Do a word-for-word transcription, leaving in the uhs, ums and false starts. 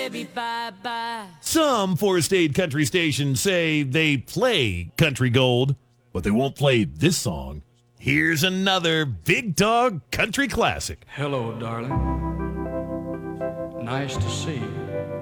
Baby, bye-bye. Some four-state country stations say they play country gold, but they won't play this song. Here's another Big Dog country classic. Hello, darling. Nice to see you.